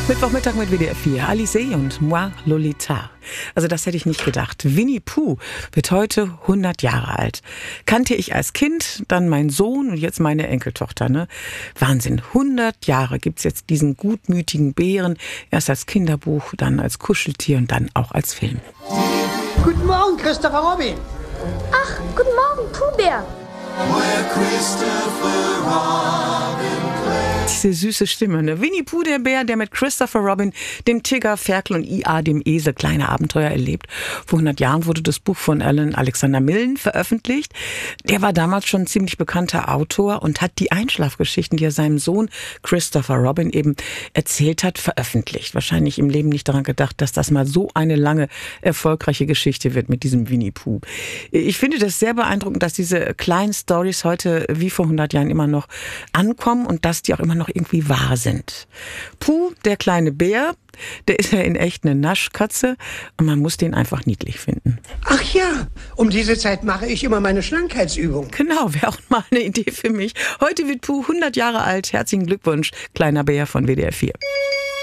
Mittwochmittag mit WDR 4. Alice und Moi Lolita. Also das hätte ich nicht gedacht. Winnie Pooh wird heute 100 Jahre alt. Kannte ich als Kind, dann mein Sohn und jetzt meine Enkeltochter. Ne? Wahnsinn, 100 Jahre gibt's jetzt diesen gutmütigen Bären. Erst als Kinderbuch, dann als Kuscheltier und dann auch als Film. Guten Morgen, Christopher Robin. Ach, guten Morgen, Pooh-Bär. Diese süße Stimme, ne? Winnie Pooh, der Bär, der mit Christopher Robin, dem Tiger, Ferkel und IA, dem Esel, kleine Abenteuer erlebt. Vor 100 Jahren wurde das Buch von Alan Alexander Milne veröffentlicht. Der war damals schon ein ziemlich bekannter Autor und hat die Einschlafgeschichten, die er seinem Sohn Christopher Robin eben erzählt hat, veröffentlicht. Wahrscheinlich im Leben nicht daran gedacht, dass das mal so eine lange, erfolgreiche Geschichte wird mit diesem Winnie Pooh. Ich finde das sehr beeindruckend, dass diese kleinen Stories heute wie vor 100 Jahren immer noch ankommen und dass die auch immer noch irgendwie wahr sind. Pooh, der kleine Bär, der ist ja in echt eine Naschkatze und man muss den einfach niedlich finden. Ach ja, um diese Zeit mache ich immer meine Schlankheitsübung. Genau, wäre auch mal eine Idee für mich. Heute wird Pooh 100 Jahre alt. Herzlichen Glückwunsch, kleiner Bär von WDR 4.